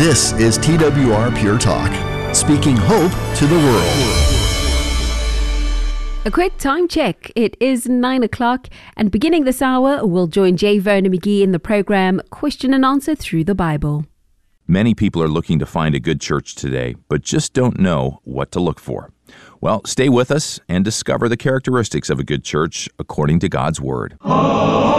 This is TWR Pure Talk, speaking hope to the world. A quick time check. It is 9 o'clock, and beginning this hour, we'll join J. Vernon McGee in the program Question and Answer Through the Bible. Many people are looking to find a good church today, but just don't know what to look for. Well, stay with us and discover the characteristics of a good church according to God's Word.